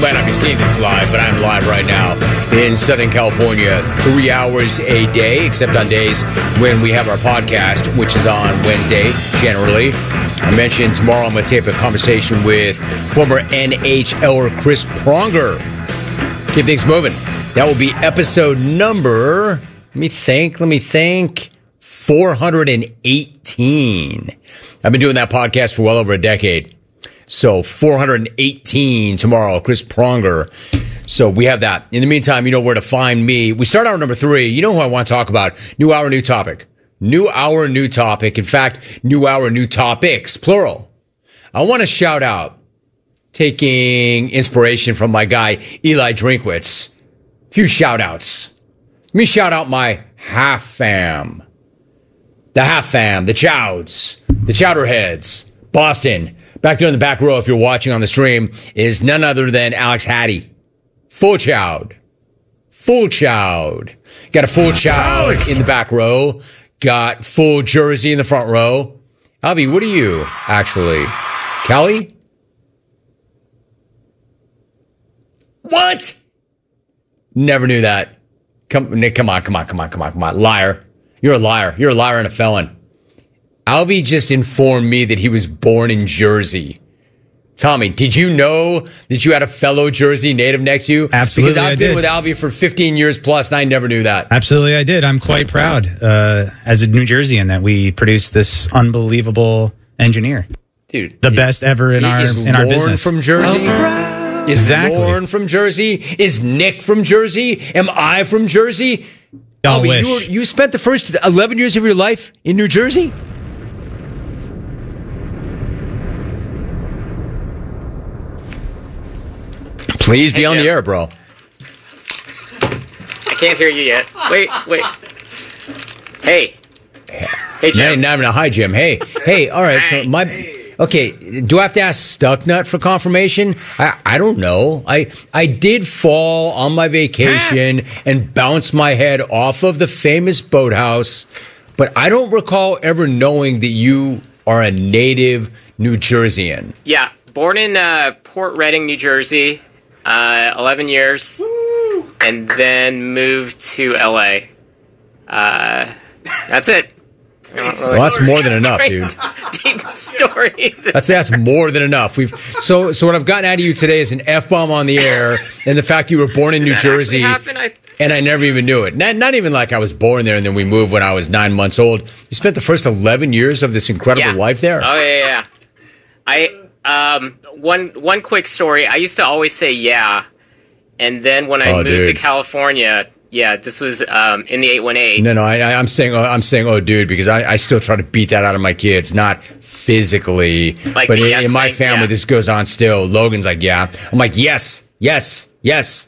might not be seeing this live, but I'm live right now in Southern California, 3 hours a day, except on days when we have our podcast, which is on Wednesday, generally. I mentioned tomorrow I'm going to tape a conversation with former NHLer Chris Pronger. Keep things moving. That will be episode number, let me think, 418. I've been doing that podcast for well over a decade. So 418 tomorrow, Chris Pronger. So we have that. In the meantime, you know where to find me. We start hour number 3. You know who I want to talk about. New hour, new topic. New hour, new topic. In fact, new hour, new topics, plural. I want to shout out, taking inspiration from my guy, Eli Drinkwitz. A few shout outs. Let me shout out my half fam. The half fam, the Chowds, the Chowderheads, Boston. Back there in the back row, if you're watching on the stream, is none other than Alex Hattie. Full Chowd. Full Chowd. Got a full Chowd in the back row. Got full Jersey in the front row. Alvy, what are you, actually? Callie? What? Never knew that. Nick, come on. Liar. You're a liar. You're a liar and a felon. Alvy just informed me that he was born in Jersey. Tommy, did you know that you had a fellow Jersey native next to you? Absolutely, Because I've been with Alvy for 15 years plus, and I never knew that. Absolutely, I did. I'm quite proud as a New Jerseyan that we produced this unbelievable engineer. Dude. The best ever in our business. Is from Jersey? Is Exactly. Lauren from Jersey? Is Nick from Jersey? Am I from Jersey? Y'all Alvy, wish. you spent the first 11 years of your life in New Jersey? Please be on the air, bro. I can't hear you yet. Wait. Hey, Jim. Not even a hi, Jim. Hey, all right. So okay. Do I have to ask Stucknut for confirmation? I don't know. I did fall on my vacation and bounce my head off of the famous boathouse, but I don't recall ever knowing that you are a native New Jerseyan. Yeah, born in Port Reading, New Jersey, 11 years, and then moved to LA. That's it. Well, that's more than enough, dude. Deep story. That's more than enough. So what I've gotten out of you today is an F-bomb on the air, and the fact you were born in New Jersey, and I never even knew it. Not even like I was born there and then we moved when I was 9 months old. You spent the first 11 years of this incredible life there. Oh yeah. One quick story. I used to always say yeah, and then when I moved to California. Yeah, this was in the 818. No, I'm saying oh, dude, because I still try to beat that out of my kids, not physically, like but in my family, this goes on still. Logan's like, yeah. I'm like, yes. Yeah. Yeah. So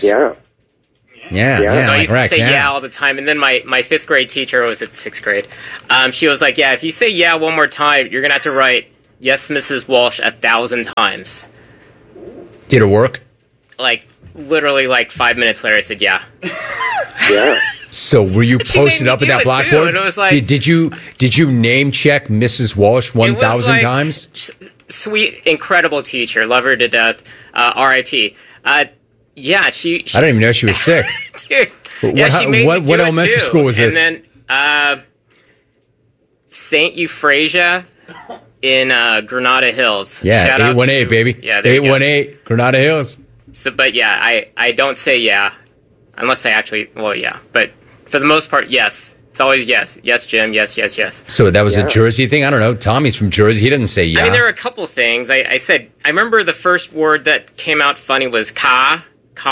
I used to say yeah all the time, and then my 5th grade teacher was at 6th grade. She was like, yeah, if you say yeah one more time, you're gonna have to write yes, Mrs. Walsh 1,000 times. Did it work? Like. Literally, 5 minutes later, I said, yeah. Yeah. So were you posted up at that blackboard? It was like, did you name check Mrs. Walsh 1,000 times? Sweet, incredible teacher. Love her to death. R.I.P. Yeah, she I don't even know she was sick. Dude. She made me do what it elementary too. school was this? And then St. Euphrasia in Granada Hills. Yeah, Shout 818, baby. Yeah, 818, Granada Hills. So, but yeah, I don't say yeah, unless I actually, yeah. But for the most part, yes. It's always yes. Yes, Jim. Yes. So that was a Jersey thing? I don't know. Tommy's from Jersey. He doesn't say yeah. I mean, there were a couple things. I said, I remember the first word that came out funny was car.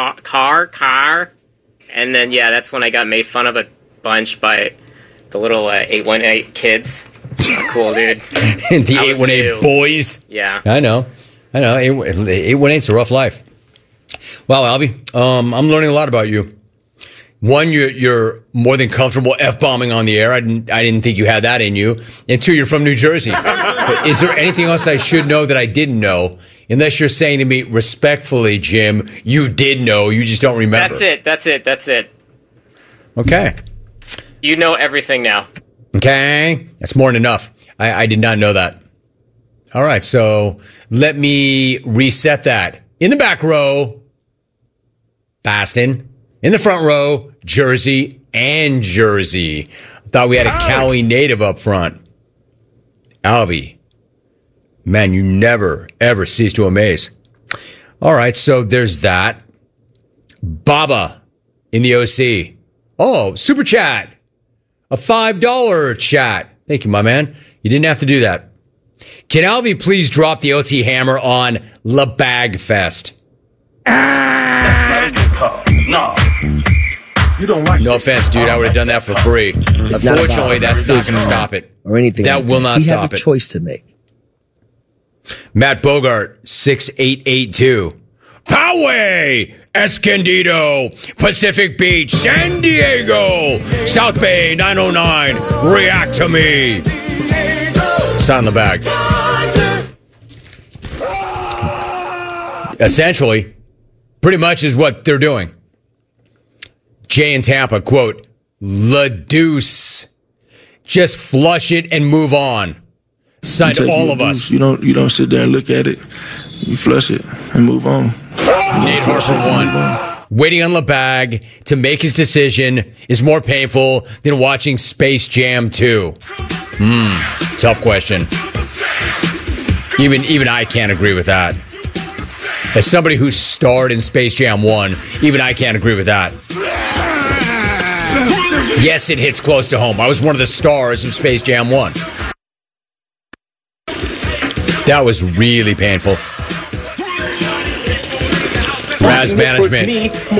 And then, that's when I got made fun of a bunch by the little 818 kids. Cool, dude. The 818 boys. Yeah. I know. 818's a rough life. Wow, Albie, I'm learning a lot about you. One, you're more than comfortable F-bombing on the air. I didn't think you had that in you. And two, you're from New Jersey. Is there anything else I should know that I didn't know? Unless you're saying to me respectfully, Jim, you did know, you just don't remember. That's it. Okay. You know everything now. Okay. That's more than enough. I did not know that. All right, so let me reset that. In the back row, Boston. In the front row, Jersey and Jersey. Thought we had a Cali native up front. Alvy. Man, you never, ever cease to amaze. All right, so there's that. Baba in the OC. Oh, super chat. A $5 chat. Thank you, my man. You didn't have to do that. Can Alvy please drop the OT hammer on La Bag Fest? That's not a good call. No. You don't like No offense, dude. I would have done that for free. Unfortunately, that's not going to stop it. Or anything. That will not stop it. He has a choice to make. Matt Bogart, 6882. Poway, Escondido, Pacific Beach, San Diego, South Bay, 909. React to me. Sign the bag. Essentially, pretty much is what they're doing. Jay in Tampa, quote, La Deuce. Just flush it and move on. Signed all of us. You don't sit there and look at it. You flush it and move on. Nate Harper won. Waiting on LeBag to make his decision is more painful than watching Space Jam 2. Tough question. Even I can't agree with that. As somebody who starred in Space Jam 1, even I can't agree with that. Yes, it hits close to home. I was one of the stars of Space Jam 1. That was really painful. Raz Management.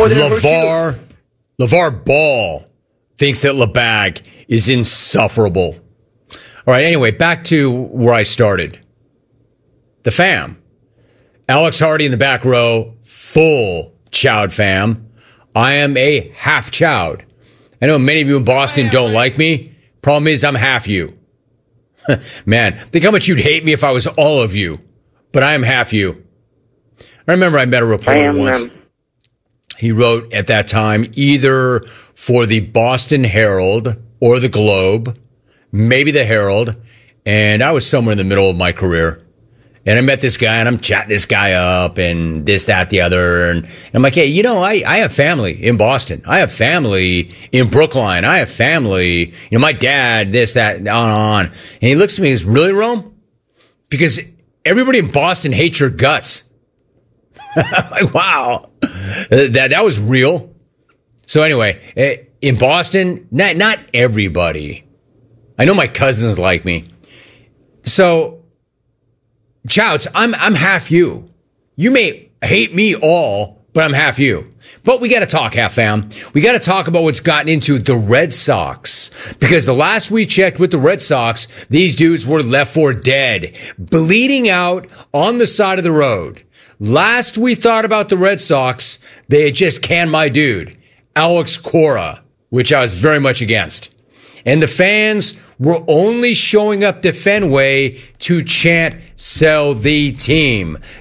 LeVar Ball thinks that LeBag is insufferable. All right, anyway, back to where I started. The fam. Alex Hardy in the back row, full Chowd fam. I am a half Chowd. I know many of you in Boston don't like me. Problem is, I'm half you. Man, think how much you'd hate me if I was all of you. But I am half you. I remember I met a reporter once. He wrote at that time either for the Boston Herald or the Globe, maybe the Herald, and I was somewhere in the middle of my career. And I met this guy, and I'm chatting this guy up, and this, that, the other. And I'm like, hey, I have family in Boston. I have family in Brookline. I have family, my dad, this, that, on. And he looks at me and goes, really, Rome? Because everybody in Boston hates your guts. I'm like, wow. That was real. So anyway, in Boston, not everybody. I know my cousins like me. So, Chouts, I'm half you. You may hate me all, but I'm half you. But we got to talk, half fam. We got to talk about what's gotten into the Red Sox. Because the last we checked with the Red Sox, these dudes were left for dead, bleeding out on the side of the road. Last we thought about the Red Sox, they had just canned my dude, Alex Cora, which I was very much against. And the fans were only showing up to Fenway to chant, sell the team.